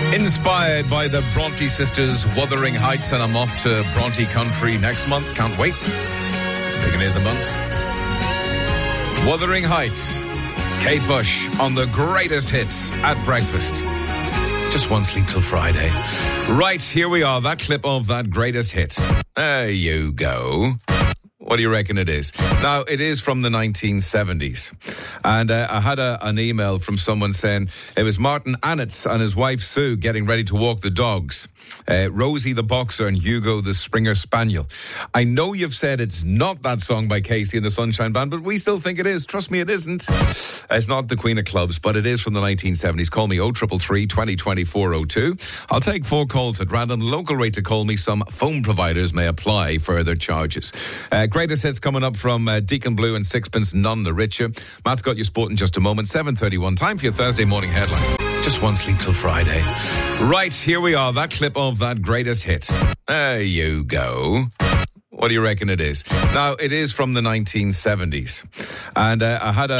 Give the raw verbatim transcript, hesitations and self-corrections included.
Inspired by the Bronte sisters, Wuthering Heights, and I'm off to Bronte Country next month. Can't wait. Beginning of the month. Wuthering Heights. Kate Bush on the greatest hits at breakfast. Just one sleep till Friday. Right, here we are. That clip of that greatest hits. There you go. What do you reckon it is? Now, it is from the nineteen seventies. And uh, I had a, an email from someone saying it was Martin Annitz and his wife Sue getting ready to walk the dogs. Uh, Rosie the Boxer and Hugo the Springer Spaniel. I know you've said it's not that song by Casey and the Sunshine Band, but we still think it is. Trust me, it isn't. It's not the Queen of Clubs, but it is from the nineteen seventies. Call me oh three three, twenty, twenty-four oh two. I'll take four calls at random. Local rate to call me. Some phone providers may apply further charges. Uh, greatest hits coming up from uh, Deacon Blue and Sixpence None the Richer. Matt's got your sport in just a moment. seven thirty-one. Time for your Thursday morning headlines. Just one sleep till Friday. Right, here we are. That clip of that greatest hits. There you go. What do you reckon it is? Now, it is from the nineteen seventies. And uh, I had a